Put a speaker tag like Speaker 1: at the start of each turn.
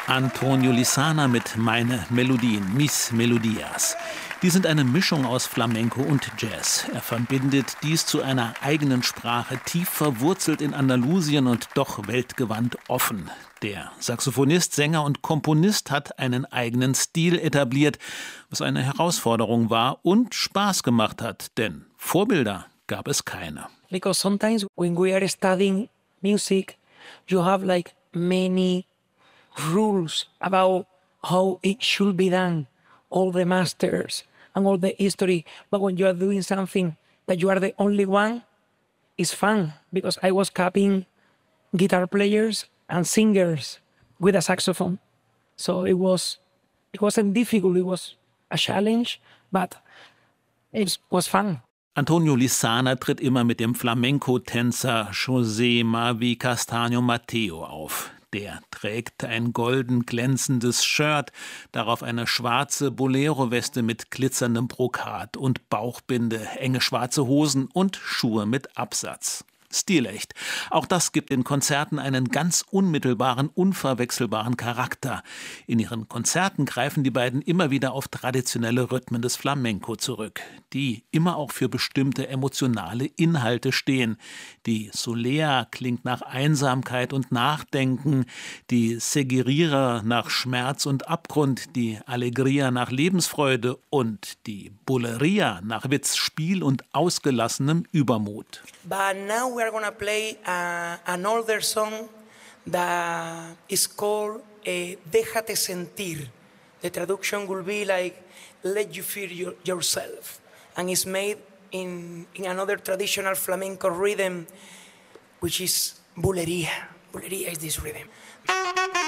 Speaker 1: Antonio Lizana mit Meine Melodien, Mis Melodias. Die sind eine Mischung aus Flamenco und Jazz. Er verbindet dies zu einer eigenen Sprache, tief verwurzelt in Andalusien und doch weltgewandt offen. Der Saxophonist, Sänger und Komponist hat einen eigenen Stil etabliert, was eine Herausforderung war und Spaß gemacht hat, denn Vorbilder gab es keine.
Speaker 2: Because sometimes when we are studying music, you have like many rules about how it should be done, all the masters and all the history. But when you are doing something that you are the only one, it's fun because I was copying guitar players and singers with a saxophone. So it wasn't difficult, it was a challenge, but it was fun.
Speaker 1: Antonio Lizana tritt immer mit dem Flamenco-Tänzer José Mavi Castaño Mateo auf. Der trägt ein golden glänzendes Shirt, darauf eine schwarze Bolero-Weste mit glitzerndem Brokat und Bauchbinde, enge schwarze Hosen und Schuhe mit Absatz. Stilecht. Auch das gibt den Konzerten einen ganz unmittelbaren, unverwechselbaren Charakter. In ihren Konzerten greifen die beiden immer wieder auf traditionelle Rhythmen des Flamenco zurück, die immer auch für bestimmte emotionale Inhalte stehen. Die Solea klingt nach Einsamkeit und Nachdenken, die Seguirira nach Schmerz und Abgrund, die Alegria nach Lebensfreude und die Bulería nach Witz, Spiel und ausgelassenem Übermut.
Speaker 3: But now we are going to play an older song that is called Déjate Sentir. The traduction will be like, let you feel yourself. And it's made in another traditional flamenco rhythm, which is bulería. Bulería is this rhythm.